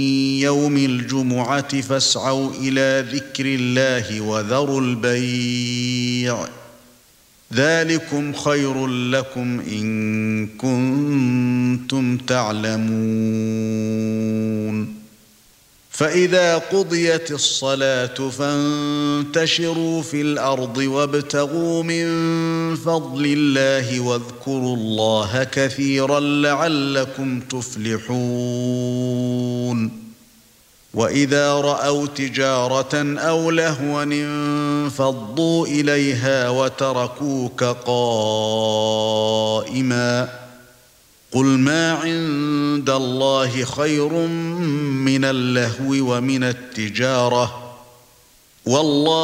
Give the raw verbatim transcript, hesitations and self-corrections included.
يوم الجمعة فاسعوا إلى ذكر الله وذروا البيع ذلكم خير لكم إن كنتم تعلمون فإذا قضيت الصلاة فانتشروا في الأرض وابتغوا من فضل الله واذكروا الله كثيرا لعلكم تفلحون وإذا رأوا تجارة أو لهوا انفضوا إليها وتركوك قائما قل ما عند الله خير من اللهو ومن التجارة والله